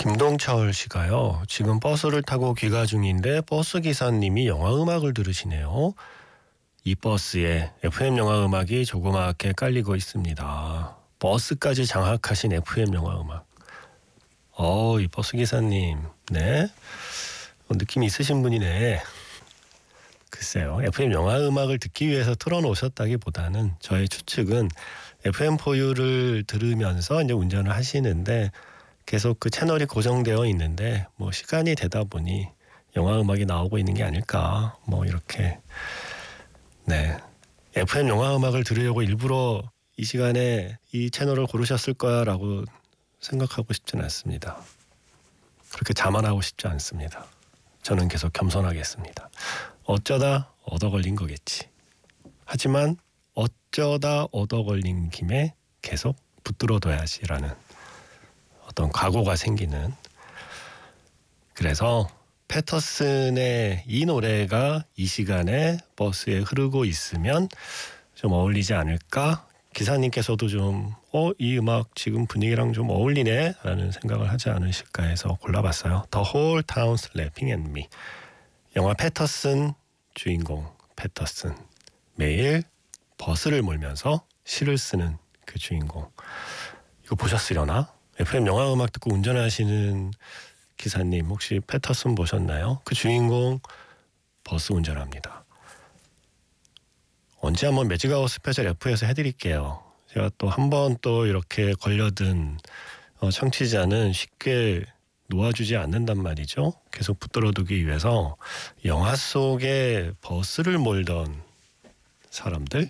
김동철 씨가요. 지금 버스를 타고 귀가 중인데 버스 기사님이 영화 음악을 들으시네요. 이 버스에 FM 영화 음악이 조그맣게 깔리고 있습니다. 버스까지 장악하신 FM 영화 음악. 이 버스 기사님. 네. 느낌 있으신 분이네. 글쎄요. FM 영화 음악을 듣기 위해서 틀어놓으셨다기보다는 저의 추측은 FM4U를 들으면서 이제 운전을 하시는데 계속 그 채널이 고정되어 있는데 시간이 되다 보니 영화 음악이 나오고 있는 게 아닐까 이렇게. 네. FM 영화 음악을 들으려고 일부러 이 시간에 이 채널을 고르셨을 거야라고 생각하고 싶지는 않습니다. 그렇게 자만하고 싶지 않습니다. 저는 계속 겸손하겠습니다. 어쩌다 얻어 걸린 거겠지. 하지만 어쩌다 얻어 걸린 김에 계속 붙들어둬야지라는 어떤 각오가 생기는. 그래서 패터슨의 이 노래가 이 시간에 버스에 흐르고 있으면 좀 어울리지 않을까? 기사님께서도 좀 이 음악 지금 분위기랑 좀 어울리네 라는 생각을 하지 않으실까 해서 골라봤어요. The Whole Town's Laughing at Me. 영화 패터슨 주인공 패터슨. 매일 버스를 몰면서 시를 쓰는 그 주인공. 이거 보셨으려나? FM 영화 음악 듣고 운전하시는 기사님 혹시 패터슨 보셨나요? 그 주인공 버스 운전합니다. 언제 한번 매직아웃 스페셜 F에서 해드릴게요. 제가 또 한 번 또 이렇게 걸려든 청취자는 쉽게 놓아주지 않는단 말이죠. 계속 붙들어두기 위해서 영화 속에 버스를 몰던 사람들,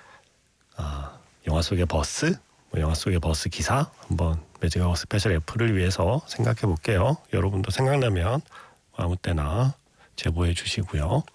영화 속의 버스, 영화 속의 버스 기사 한번 매직아웃 스페셜 F를 위해서 생각해 볼게요. 여러분도 생각나면 아무 때나 제보해 주시고요.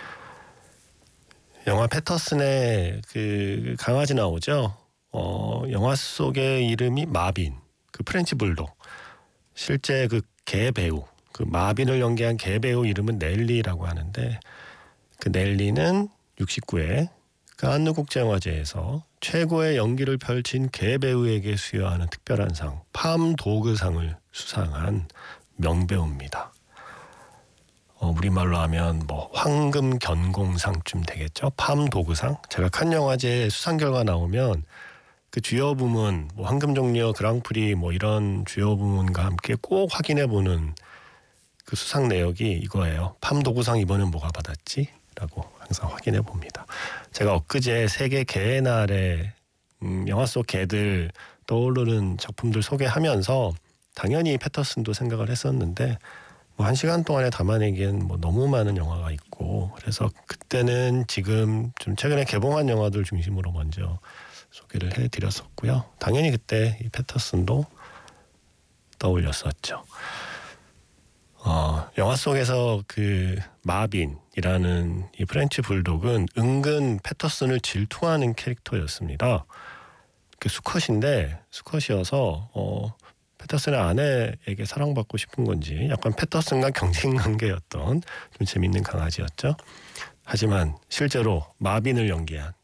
영화 패터슨의 그 강아지 나오죠. 영화 속의 이름이 마빈, 그 프렌치 불독. 실제 그 개 배우, 그 마빈을 연기한 개 배우 이름은 넬리라고 하는데 그 넬리는 69회 칸느 국제영화제에서 최고의 연기를 펼친 개 배우에게 수여하는 특별한 상, 팜도그상을 수상한 명배우입니다. 우리말로 하면 황금견공상쯤 되겠죠. 팜도그상. 제가 칸 영화제 수상 결과 나오면 그 주요 부문, 황금종려 그랑프리 이런 주요 부문과 함께 꼭 확인해보는 그 수상 내역이 이거예요. 팜도그상 이번엔 뭐가 받았지? 라고 항상 확인해 봅니다. 제가 엊그제 세계 개의 날에 영화 속 개들 떠오르는 작품들 소개하면서 당연히 패터슨도 생각을 했었는데 1시간 동안에 담아내기엔 너무 많은 영화가 있고, 그래서 그때는 지금 좀 최근에 개봉한 영화들 중심으로 먼저 소개를 해드렸었고요. 당연히 그때 이 패터슨도 떠올렸었죠. 영화 속에서 그 마빈이라는 이 프렌치 불독은 은근 패터슨을 질투하는 캐릭터였습니다. 그 수컷이어서 패터슨의 아내에게 사랑받고 싶은 건지 약간 패터슨과 경쟁 관계였던 좀 재밌는 강아지였죠. 하지만 실제로 마빈을 연기한